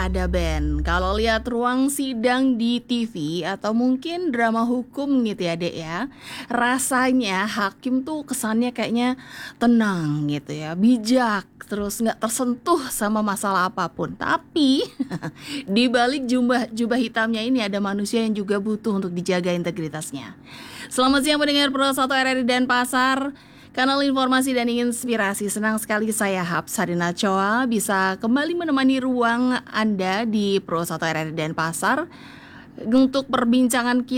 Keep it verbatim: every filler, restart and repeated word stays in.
ada Ben. Kalau lihat ruang sidang di T V atau mungkin drama hukum gitu ya, Dek ya. Rasanya hakim tuh kesannya kayaknya tenang gitu ya, bijak, terus nggak tersentuh sama masalah apapun. Tapi di balik jubah jubah hitamnya ini ada manusia yang juga butuh untuk dijaga integritasnya. Selamat siang pendengar Pro satu R R I Denpasar, kanal informasi dan inspirasi. Senang sekali saya Habs Harina Choa bisa kembali menemani ruang Anda di Pro satu R R I Denpasar untuk perbincangan kita